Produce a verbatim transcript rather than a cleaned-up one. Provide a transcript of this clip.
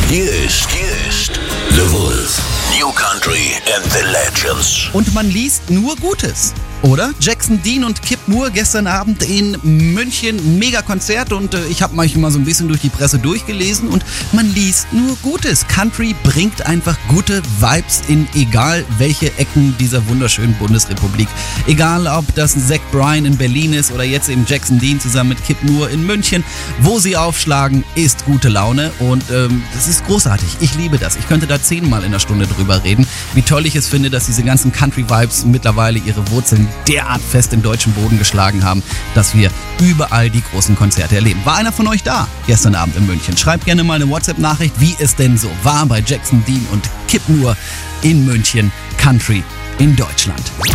Hier ist, hier ist The Wolf. New Country and the Legends. Und man liest nur Gutes, oder? Jackson Dean und Kip Moore gestern Abend in München, mega Konzert, und äh, ich habe manchmal so ein bisschen durch die Presse durchgelesen und man liest nur Gutes. Country bringt einfach gute Vibes in egal welche Ecken dieser wunderschönen Bundesrepublik. Egal ob das Zach Bryan in Berlin ist oder jetzt eben Jackson Dean zusammen mit Kip Moore in München. Wo sie aufschlagen, ist gute Laune, und ähm, das ist großartig. Ich liebe das. Ich könnte da zehnmal in der Stunde drüber reden, wie toll ich es finde, dass diese ganzen Country-Vibes mittlerweile ihre Wurzeln derart fest im deutschen Boden geschlagen haben, dass wir überall die großen Konzerte erleben. War einer von euch da gestern Abend in München? Schreibt gerne mal eine WhatsApp-Nachricht, wie es denn so war bei Jackson Dean und Kip Moore in München, Country in Deutschland.